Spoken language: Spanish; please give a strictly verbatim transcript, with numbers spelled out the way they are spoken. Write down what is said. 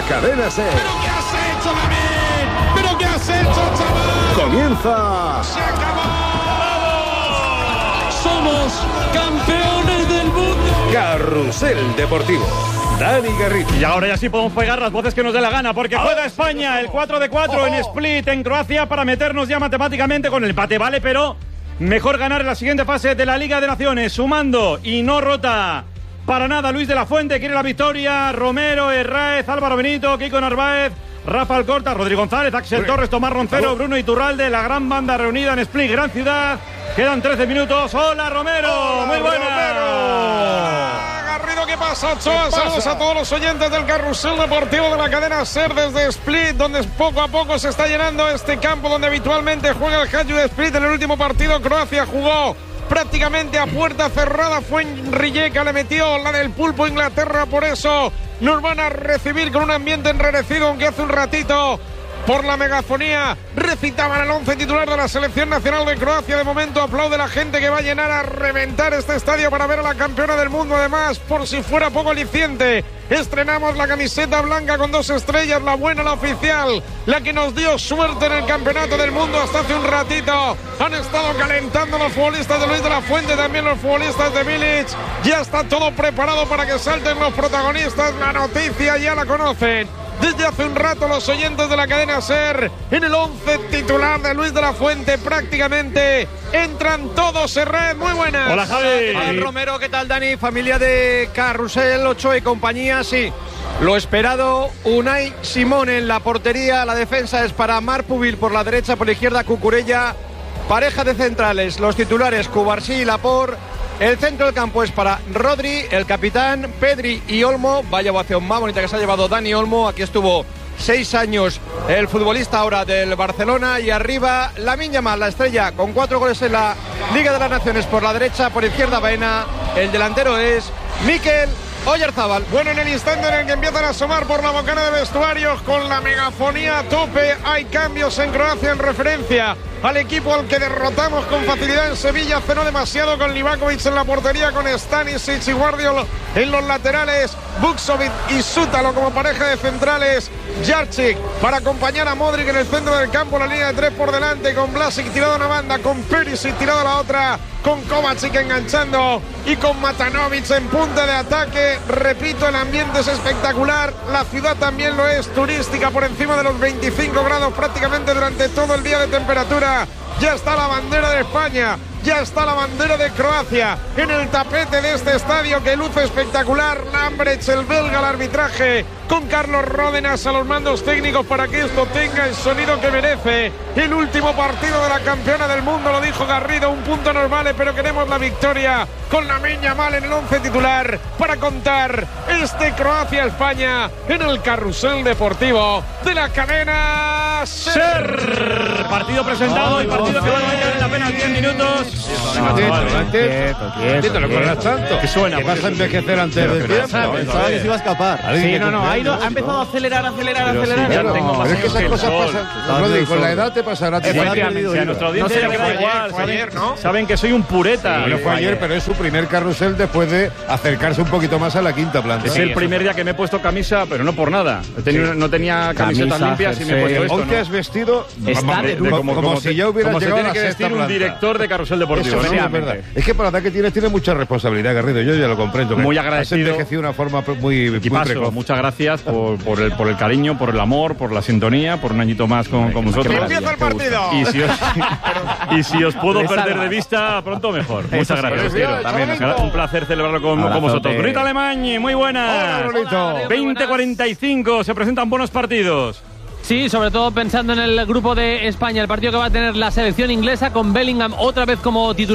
Cadena SER. ¿Pero qué has hecho, David? ¿Pero qué has hecho, chaval? Comienza. ¡Se acabó! ¡Somos campeones del mundo! Carrusel Deportivo. Dani Garrido. Y ahora ya sí podemos pegar las voces que nos dé la gana, porque juega España el cuatro de cuatro en Split, en Croacia, para meternos ya matemáticamente con el empate, ¿vale? Pero mejor ganar en la siguiente fase de la Liga de Naciones, sumando y no rota para nada. Luis de la Fuente quiere la victoria, Romero, Herráez, Álvaro Benito, Kiko Narváez, Rafa Alcorta, Rodrigo González, Axel Muy Torres, Tomás Roncero, Bruno Iturralde, la gran banda reunida en Split, gran ciudad. Quedan trece minutos. ¡Hola, Romero! Hola, ¡muy buena! Romero. Garrido, ¿qué pasa, Ochoa? Saludos a todos los oyentes del Carrusel Deportivo de la cadena SER desde Split, donde poco a poco se está llenando este campo donde habitualmente juega el Hajduk de Split. En el último partido Croacia jugó prácticamente a puerta cerrada, fue en Rijeka, le metió la del pulpo Inglaterra, por eso nos van a recibir con un ambiente enrarecido, aunque hace un ratito por la megafonía recitaban el once titular de la selección nacional de Croacia. De momento aplaude la gente que va a llenar a reventar este estadio para ver a la campeona del mundo. Además, por si fuera poco aliciente, estrenamos la camiseta blanca con dos estrellas, la buena, la oficial, la que nos dio suerte en el campeonato del mundo hasta hace un ratito. Han estado calentando los futbolistas de Luis de la Fuente, también los futbolistas de Milic. Ya está todo preparado para que salten los protagonistas. La noticia ya la conocen desde hace un rato los oyentes de la cadena SER. En el once titular de Luis de la Fuente prácticamente entran todos. Herrera, muy buenas. Hola, Javi. Hola, Romero, ¿qué tal, Dani? Familia de Carrusel, Ochoa y compañía, sí. Lo esperado, Unai Simón en la portería. La defensa es para Marpubil por la derecha, por la izquierda Cucurella. Pareja de centrales, los titulares Cubarsí y Laporte. El centro del campo es para Rodri, el capitán, Pedri y Olmo. Vaya ovación más bonita que se ha llevado Dani Olmo. Aquí estuvo seis años el futbolista ahora del Barcelona. Y arriba Lamine Yamal, la estrella, con cuatro goles en la Liga de las Naciones por la derecha, por izquierda Baena. El delantero es Mikel Oyarzabal. Bueno, en el instante en el que empiezan a asomar por la bocana de vestuarios con la megafonía a tope, hay cambios en Croacia en referencia al equipo al que derrotamos con facilidad en Sevilla hace no demasiado, con Livakovic en la portería, con Stanisic y Guardiola en los laterales, Vuksovic y Sútalo como pareja de centrales, Jarčić para acompañar a Modric en el centro del campo, la línea de tres por delante, con Vlasic tirado a una banda, con Perisic tirado a la otra, con Kovacic enganchando y con Matanovic en punta de ataque. Repito, el ambiente es espectacular, la ciudad también lo es, turística, por encima de los veinticinco grados prácticamente durante todo el día de temperatura. Ya está la bandera de España, ya está la bandera de Croacia en el tapete de este estadio que luce espectacular. Lambrecht, el belga, al arbitraje, con Carlos Ródenas a los mandos técnicos para que esto tenga el sonido que merece. El último partido de la campeona del mundo, lo dijo Garrido, un punto nos vale, pero queremos la victoria, con Lamine Yamal en el once titular para contar este Croacia-España en el Carrusel Deportivo de la cadena SER. Partido presentado y partido que va a durar en apenas diez minutos. Quieto, quieto, no corras tanto. Que suena. Que vas a envejecer antes del tiempo. Pensaba que se iba a escapar. Sí, no, no, ha, ido, ha empezado a acelerar, acelerar, acelerar. Ya tengo más Pero es que esas cosas pasan. Rodri, con la edad te pasará. Efectivamente, a nuestra audiencia ya que da igual. ayer, ¿no? Saben que soy un pureta. Bueno, fue ayer, pero es su primer carrusel después de acercarse un poquito más a la quinta planta. Es el primer día que me he puesto camisa, pero no por nada. He tenido, no tenía camisetas Camisa, limpias y me he jersey. puesto esto. Hoy te ¿no? has vestido Está de como, lujo. como si ya hubieras como se llegado a tiene la que sexta vestir un planta. director de Carrusel Deportivo. Eso ¿no? sí, es verdad. Es que para la edad que tienes, tiene mucha responsabilidad, Garrido. Yo ya lo comprendo. Muy Has agradecido. envejecido de una forma muy, muy Equipazo, precoz. muchas gracias por, por, el, por el cariño, por el amor, por la sintonía, por un añito más con, con vosotros. ¡Empieza el partido! Y si os, y si os puedo perder de vista, pronto mejor. Muchas gracias. Bien, También chavalito. un placer celebrarlo con, con vosotros. Brunito Alemany, muy buenas. Hola, Brunito. veinte cuarenta y cinco, se presentan buenos partidos. Sí, sobre todo pensando en el grupo de España, el partido que va a tener la selección inglesa con Bellingham otra vez como titular.